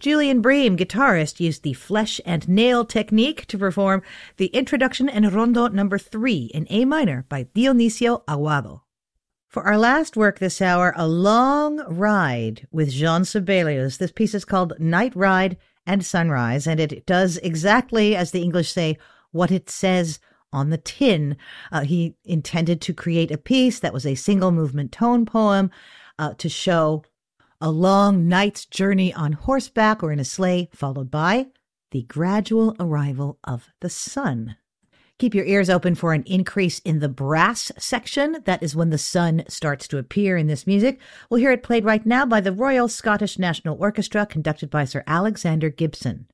Julian Bream, guitarist, used the flesh and nail technique to perform the introduction and Rondo number 3 in A minor by Dionisio Aguado. For our last work this hour, a long ride with Jean Sibelius. This piece is called Night Ride and Sunrise, and it does exactly, as the English say, what it says on the tin. He intended to create a piece that was a single movement tone poem to show a long night's journey on horseback or in a sleigh, followed by the gradual arrival of the sun. Keep your ears open for an increase in the brass section. That is when the sun starts to appear in this music. We'll hear it played right now by the Royal Scottish National Orchestra, conducted by Sir Alexander Gibson.